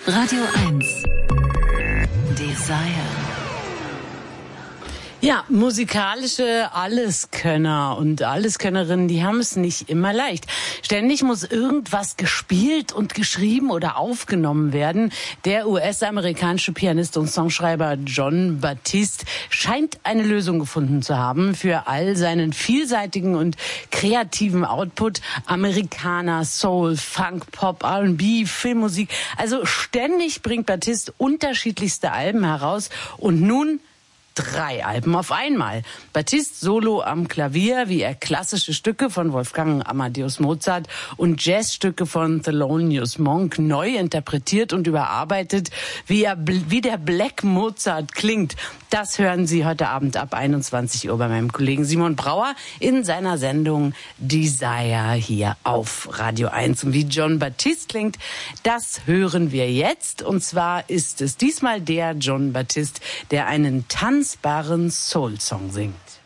Radio 1. Desire. Ja, musikalische Alleskönner und Alleskönnerinnen, die haben es nicht immer leicht. Ständig muss irgendwas gespielt und geschrieben oder aufgenommen werden. Der US-amerikanische Pianist und Songschreiber Jon Batiste scheint eine Lösung gefunden zu haben für all seinen vielseitigen und kreativen Output. Amerikaner, Soul, Funk, Pop, R&B, Filmmusik. Also ständig bringt Batiste unterschiedlichste Alben heraus und nun 3 Alben auf einmal. Batiste solo am Klavier, wie er klassische Stücke von Wolfgang Amadeus Mozart und Jazzstücke von Thelonious Monk neu interpretiert und überarbeitet, wie der Black Mozart klingt. Das hören Sie heute Abend ab 21 Uhr bei meinem Kollegen Simon Brauer in seiner Sendung Desire hier auf Radio 1. Und wie Jon Batiste klingt, das hören wir jetzt. Und zwar ist es diesmal der Jon Batiste, der einen tanzbaren Soul-Song singt.